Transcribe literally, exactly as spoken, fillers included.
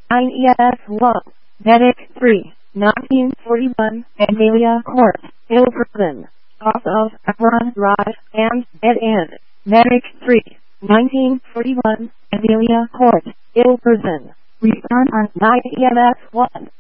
I E S one, Medic three, nineteen forty-one, Amelia Court, Ilverton, off of Akron Drive and Dead End. Medic three, nineteen forty-one, Amelia Court, Ilverton. Return on nine E M S one.